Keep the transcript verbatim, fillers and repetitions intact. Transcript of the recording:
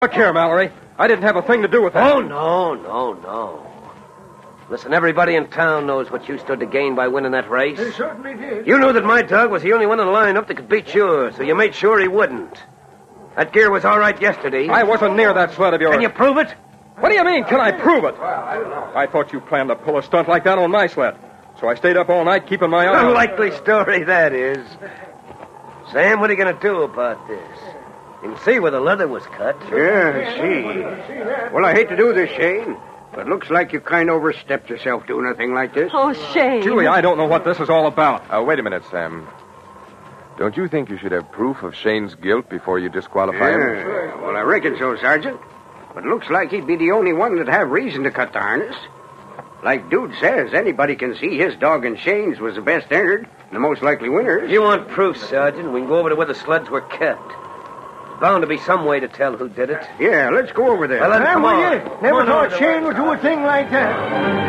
Look here, Mallory. I didn't have a thing to do with that. Oh, no, no, no. Listen, everybody in town knows what you stood to gain by winning that race. They certainly did. You knew that my dog was the only one in the lineup that could beat yours, so you made sure he wouldn't. That gear was all right yesterday. I wasn't near that sled of yours. Can you prove it? What do you mean, can I prove it? I thought you planned to pull a stunt like that on my sled. So I stayed up all night keeping my eye on A it. likely story, that is. Sam, what are you going to do about this? You can see where the leather was cut. Yeah, I see. Well, I hate to do this, Shane, but looks like you kind of overstepped yourself doing a thing like this. Oh, Shane. Julie, I don't know what this is all about. Uh, wait a minute, Sam. Don't you think you should have proof of Shane's guilt before you disqualify him? Yeah, well, I reckon so, Sergeant. But looks like he'd be the only one that'd have reason to cut the harness. Like Dude says, anybody can see his dog and Shane's was the best entered, the most likely winners. If you want proof, Sergeant, we can go over to where the sleds were kept. There's bound to be some way to tell who did it. Yeah, let's go over there. Well, then, Sam, come will on. you? Come Never on thought over. Shane would do a thing like that.